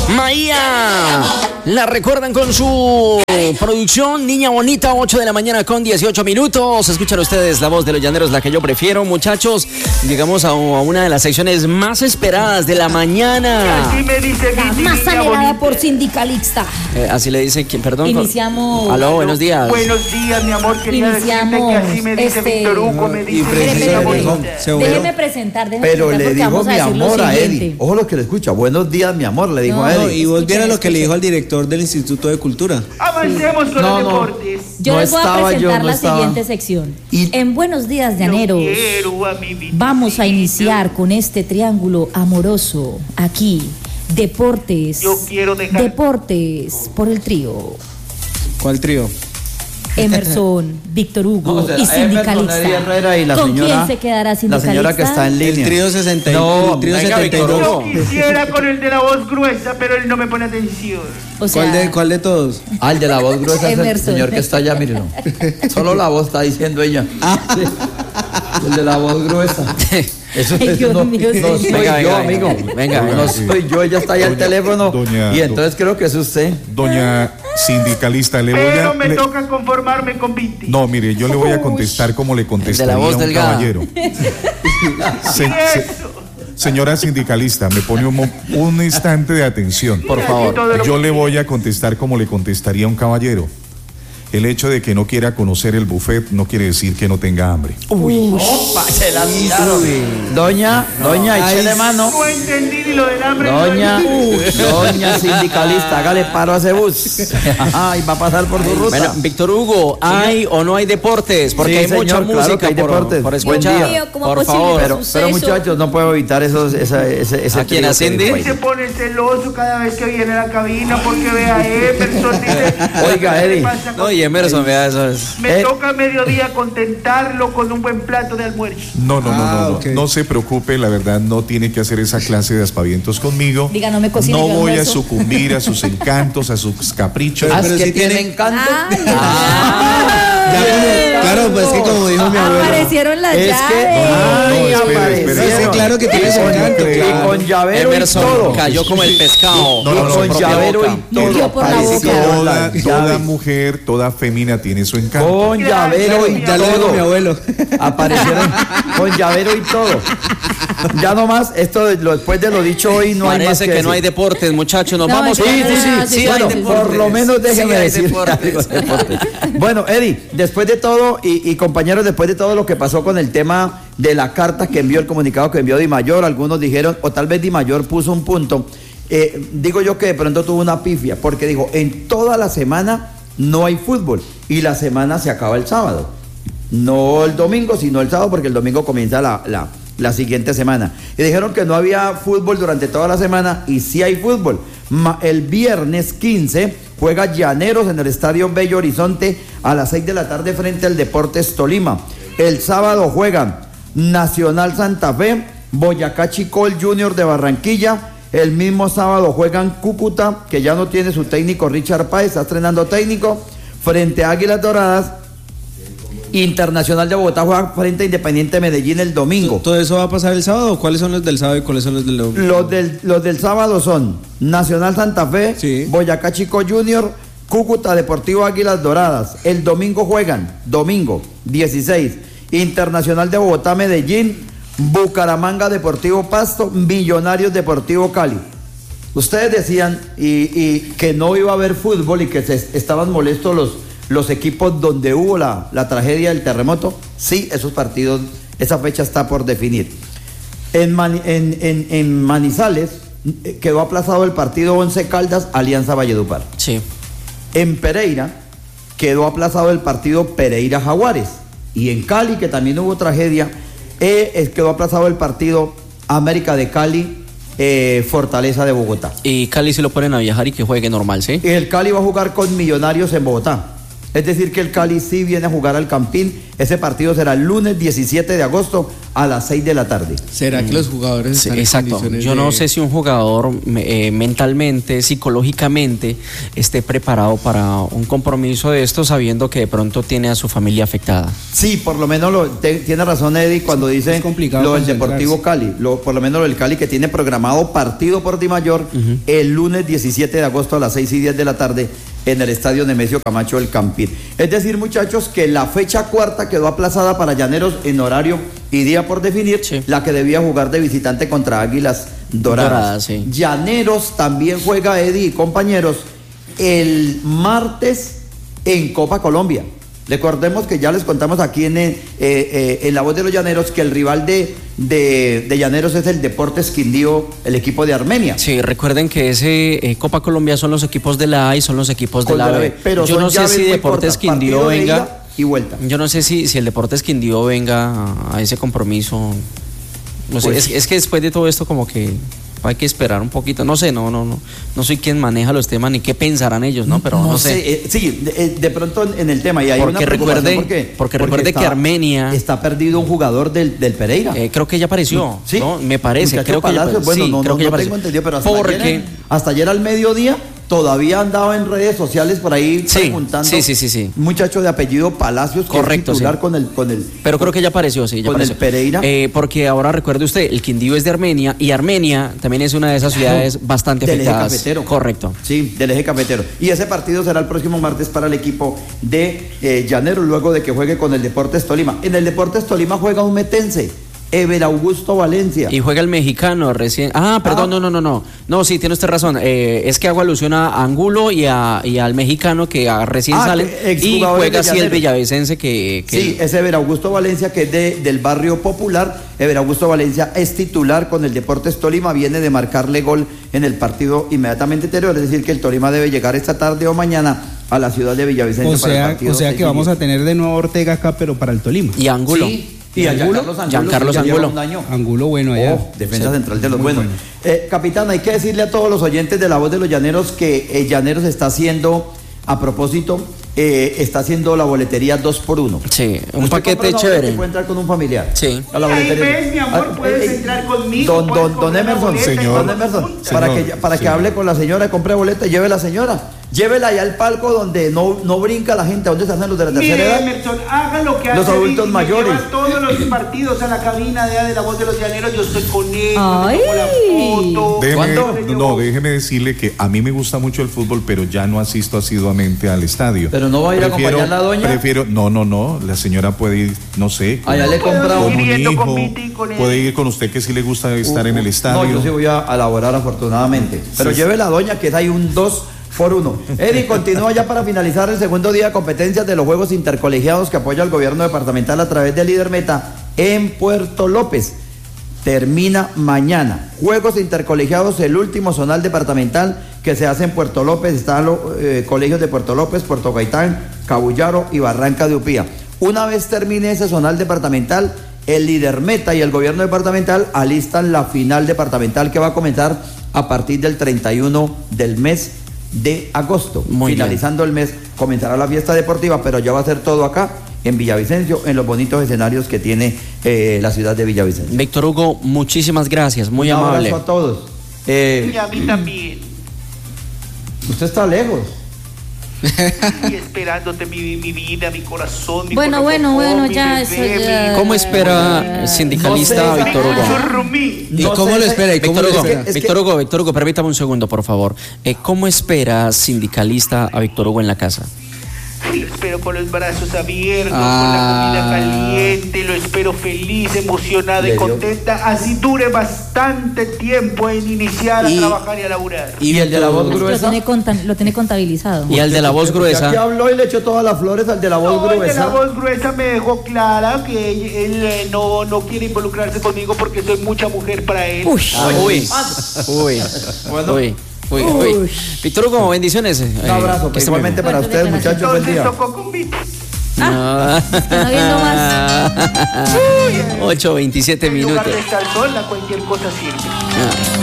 Maía. La recuerdan con su producción Niña Bonita, 8 de la mañana con 18 minutos. Escuchan ustedes la voz de los llaneros, la que yo prefiero, muchachos. Llegamos a una de las secciones más esperadas de la mañana. Así me dice La más anhelada por sindicalista. Así le dice quien, perdón. Iniciamos. Aló, buenos días. Buenos días, mi amor. Quería decirte que así me dice Víctor Hugo, me dice Niña Bonita. Déjeme presentar, Pero le porque dijo vamos a mi decir lo amor a siguiente. Eddie. Ojo lo que le escucha. Buenos días, mi amor, le dijo a Eddie. Y vos vieras lo que le dijo escuchen. al director del Instituto de Cultura. Avancemos con los deportes. Yo No les voy a estaba, yo presentar no la estaba. siguiente sección. Y- En Buenos Días Yo Llaneros, quiero a mi Vitecillo. vamos a iniciar con este triángulo amoroso. Aquí, deportes. Yo quiero dejar- Deportes por el trío. ¿Cuál trío? Emerson, Víctor Hugo No, o sea, y Emerson, sindicalista. Eddie Herrera y la ¿Con señora- quién se quedará La sindicalista? señora que está en línea. El trío 61. No, el trío venga, 72. Víctor Yo quisiera con el de la voz gruesa, pero él no me pone atención. O sea, ¿Cuál de todos? Ah, el de la voz gruesa es el Emerson. señor que está allá, mírenlo. Solo la voz está diciendo ella. Sí. El de la voz gruesa. Eso Ay, Dios no, mío, no sí. soy Venga, yo, venga, amigo. venga, no venga. soy yo, ella está allá al teléfono. doña- Y entonces creo que es usted. Doña sindicalista, le voy Pero a... me le- toca conformarme con Viti. No, mire, yo le voy a contestar como le contestaría voz a un delgada. caballero. Señora sindicalista, me pone un instante de atención. Por favor. Yo le voy a contestar como le contestaría a un caballero. El hecho de que no quiera conocer el buffet no quiere decir que no tenga hambre. Opa, se la tiraron. Doña, échele mano. No entendí ni lo del hambre. Doña sindicalista, hágale paro a ese bus. Ay, va a pasar por su ruta. Bueno, Víctor Hugo, ¿hay o no hay deportes? Porque Sí, hay mucha señor, música claro que hay por, deportes. por Buen escuchar. día. ¿Cómo Por posible? favor. Pero suceso. muchachos, no puedo evitar ese ¿A quién trío asciende? que Se dijo ella. pone celoso cada vez que viene a la cabina porque ve a Emerson. Dice, Oiga, ¿qué Eddie. pasa con- No, y Emerson, vea eso. Es. Me toca a mediodía contentarlo con un buen plato de almuerzo. No, ok. no se preocupe, la verdad no tiene que hacer esa clase de aspavientos conmigo. Diga, no me cocine No yo voy a almuerzo. sucumbir a sus encantos, a sus caprichos. Ah, Pero es que sí tiene tiene- encanto. Ya como, claro, pues que como dijo mi abuelo. Aparecieron las Es llaves. que no, espere, aparecieron. Sí, claro que tiene su encanto. Y con llavero y Emerson todo. cayó como el pescado. No, Y no, con propia llavero boca. y todo. Metió por la aparecieron boca. las Toda llaves. mujer, toda fémina tiene su encanto. Con llavero y Ya lo dijo mi todo. abuelo. Aparecieron con llavero y todo. Ya nomás, después de lo dicho hoy, no hay más Parece que no hay decir. deportes, muchachos. Nos No, vamos. sí, sí, Sí, hay Bueno, deportes. por lo menos déjeme Sí, hay decir deportes. algo de deportes. Bueno, Eddie, después de todo, y compañeros, después de todo lo que pasó con el tema de la carta que envió, el comunicado que envió Di Mayor, algunos dijeron, o tal vez Di Mayor puso un punto, digo yo que de pronto tuvo una pifia, porque dijo, en toda la semana no hay fútbol, y la semana se acaba el sábado. No el domingo, sino el sábado, porque el domingo comienza la siguiente semana. Y dijeron que no había fútbol durante toda la semana, y sí hay fútbol. El viernes 15 juega Llaneros en el Estadio Bello Horizonte a las 6 de la tarde frente al Deportes Tolima. El sábado juegan Nacional Santa Fe, Boyacá Chicó, el Junior de Barranquilla. El mismo sábado juegan Cúcuta, que ya no tiene su técnico Richard Páez, está estrenando técnico, frente a Águilas Doradas. Internacional de Bogotá juega frente a Independiente Medellín el domingo. ¿Todo eso va a pasar el sábado? ¿Cuáles son los del sábado y cuáles son los del domingo? Los del sábado son Nacional Santa Fe, Sí. Boyacá Chico Junior, Cúcuta Deportivo Águilas Doradas. El domingo juegan, domingo 16, Internacional de Bogotá Medellín, Bucaramanga Deportivo Pasto, Millonarios Deportivo Cali. Ustedes decían y que no iba a haber fútbol y que estaban molestos los equipos donde hubo la tragedia del terremoto. Sí, esos partidos, esa fecha está por definir. En Manizales quedó aplazado el partido Once Caldas, Alianza Valledupar. Sí. En Pereira quedó aplazado el partido Pereira Jaguares. Y en Cali, que también hubo tragedia, quedó aplazado el partido América de Cali, Fortaleza de Bogotá. Y Cali se lo ponen a viajar y que juegue normal, ¿sí? El Cali va a jugar con Millonarios en Bogotá. Es decir, que el Cali sí viene a jugar al Campín. Ese partido será el lunes 17 de agosto a las 6 de la tarde. ¿Será que los jugadores están en condiciones Yo no sé si un jugador mentalmente, psicológicamente, esté preparado para un compromiso de esto, sabiendo que de pronto tiene a su familia afectada. Sí, por lo menos tiene razón Eddie cuando dice lo del Deportivo Cali. Por lo menos lo del Cali, que tiene programado partido por Dimayor el lunes 17 de agosto a las 6:10 de la tarde en el estadio Nemesio Camacho del Campín. Es decir, muchachos, que la fecha cuarta quedó aplazada para Llaneros en horario y día por definir, la que debía jugar de visitante contra Águilas Doradas. Sí. Llaneros también juega, Eddie y compañeros, el martes en Copa Colombia. Recordemos que ya les contamos aquí en La Voz de los Llaneros que el rival de Llaneros es el Deportes Quindío, el equipo de Armenia. Sí, recuerden que ese Copa Colombia son los equipos de la A y son los equipos de la B. Pero yo no sé si Deportes Quindío venga y vuelta. Yo no sé si el Deportes Quindío venga a ese compromiso. No sé, Pues, es que después de todo esto como que hay que esperar un poquito. No sé, no soy quien maneja los temas ni qué pensarán ellos, ¿no? Pero no sé. Sí, de pronto en el tema y hay Porque una preocupación recuerde que Armenia está perdido un jugador del Pereira. Creo que ya apareció, Sí, ¿no? Me parece, Muchacho creo que Palacios, creo que ya apareció. tengo entendido, pero Porque hasta ayer al mediodía todavía andaba en redes sociales por ahí preguntando. Sí. Un muchacho de apellido Palacios, que Correcto, es titular sí. con el Pero creo que ya apareció, sí, ya con el apareció. Pereira. Porque ahora recuerde usted, el Quindío es de Armenia y Armenia también es una de esas ciudades bastante del eje afectadas. cafetero. Correcto. Sí, del eje cafetero. Y ese partido será el próximo martes para el equipo de Llaneros, luego de que juegue con el Deportes Tolima. En el Deportes Tolima juega un metense, Ever Augusto Valencia. Y juega el mexicano recién. Perdón, no. No, sí, tiene usted razón. Es que hago alusión a Angulo y al mexicano que recién salen. Y juega así el villavicense que Sí, es Ever Augusto Valencia, que es del barrio popular. Ever Augusto Valencia es titular con el Deportes Tolima, viene de marcarle gol en el partido inmediatamente anterior. Es decir, que el Tolima debe llegar esta tarde o mañana a la ciudad de Villavicencio. O sea que vamos a tener de nuevo Ortega acá, pero para el Tolima. Y Angulo. Sí. Y a Giancarlos Angulo. Angulo bueno allá. Defensa central de los Muy buenos. Capitán, hay que decirle a todos los oyentes de La Voz de los Llaneros que Llaneros está haciendo, a propósito, está haciendo la boletería 2x1. Sí, un Usted paquete compra una chévere. boleta y puede entrar con un familiar. Sí. A la Ahí boletería. ves, mi amor, puedes entrar conmigo. Don Emerson, Señor. Don Emerson, Señor, para que hable con la señora, compre boleta y lleve la señora. Llévela allá al palco donde no brinca la gente, donde se hacen los de la tercera Mire, edad. Emerson, haga lo que hace Los adultos Vicky, mayores. lleva todos los partidos a la cabina de La Voz de los Llaneros. Yo estoy con él, Ay. me tomo la foto. Déjeme decirle que a mí me gusta mucho el fútbol, pero ya no asisto asiduamente al estadio. Pero no va a ir a acompañar a la doña. No, la señora puede ir, no sé, Allá le compra con ir un yendo hijo, con Viti, con él. puede ir con usted que sí le gusta estar en el estadio. No, yo sí voy a laborar afortunadamente. Pero lleve la doña, que es ahí un 2x1. Eddie, continúa ya para finalizar el segundo día de competencias de los Juegos Intercolegiados que apoya el gobierno departamental a través de Líder Meta en Puerto López. Termina mañana. Juegos Intercolegiados, el último zonal departamental que se hace en Puerto López. Están los colegios de Puerto López, Puerto Gaitán, Cabullaro y Barranca de Upía. Una vez termine ese zonal departamental, el Líder Meta y el gobierno departamental alistan la final departamental que va a comenzar a partir del 31 del mes de agosto. Finalizando el mes comenzará la fiesta deportiva, pero ya va a ser todo acá en Villavicencio, en los bonitos escenarios que tiene la ciudad de Villavicencio. Víctor Hugo, muchísimas gracias, muy amable. Un abrazo a todos. Y a mí también. Usted está lejos. Y esperándote mi vida, mi corazón, mi Bueno, ya, eso ya. ¿Cómo espera sindicalista no sé, Víctor Hugo? Churrumí. ¿Y cómo lo espera? ¿Y cómo lo espera? Víctor Hugo, permítame un segundo, por favor. ¿Cómo espera sindicalista a Víctor Hugo en la casa? Lo espero con los brazos abiertos, con la comida caliente, lo espero feliz, emocionada y contenta, así dure bastante tiempo en iniciar a trabajar y a laburar. ¿Y el de la voz gruesa? Lo tiene contabilizado. Y al de la voz gruesa. Aquí habló y le echó todas las flores al de la voz gruesa. El de la voz gruesa me dejó clara que él no quiere involucrarse conmigo porque soy mucha mujer para él. Uy. Víctor Hugo, bendiciones. Un abrazo, igualmente para ustedes, muchachos, buen día. Tocó con Viti. No viendo más. 8:27 En minutos. lugar de estar sola, cualquier cosa sirve.